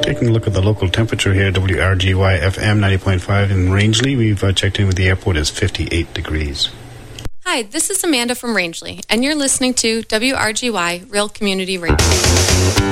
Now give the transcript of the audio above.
Taking a look at the local temperature here, WRGY FM 90.5 in Rangeley. We've checked in with the airport. It's 58 degrees. Hi, this is Amanda from Rangeley, and you're listening to WRGY Real Community Radio.